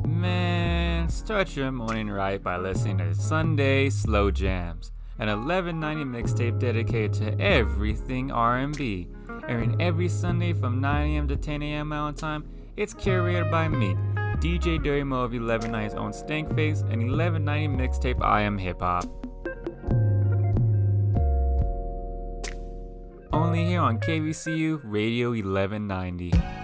Man, start your morning right by listening to Sunday Slow Jams, an 1190 mixtape dedicated to everything R&B. Airing every Sunday from 9 a.m. to 10 a.m. Mountain Time, it's curated by me, DJ Dirty Mo of 1190's own Stank Face and 1190 mixtape I Am Hip Hop. Only here on KVCU Radio 1190.